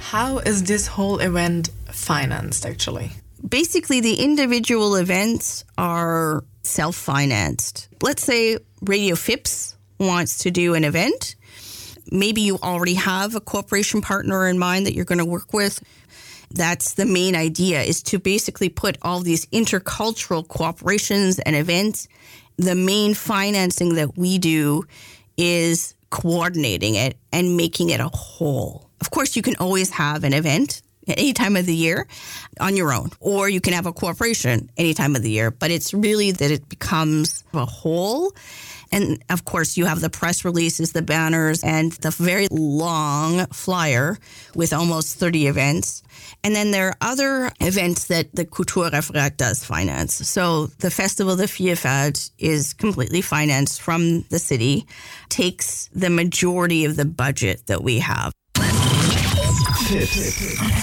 How is this whole event financed, actually? Basically, the individual events are self-financed. Let's say Radio FIPS wants to do an event. Maybe you already have a cooperation partner in mind that you're going to work with. That's the main idea, is to basically put all these intercultural cooperations and events. The main financing that we do is coordinating it and making it a whole. Of course, you can always have an event at any time of the year on your own, or you can have a cooperation any time of the year, but it's really that it becomes a whole. And of course, you have the press releases, the banners, and the very long flyer with almost 30 events. And then there are other events that the Kulturreferat does finance. So the Festival de Vielfalt is completely financed from the city, takes the majority of the budget that we have.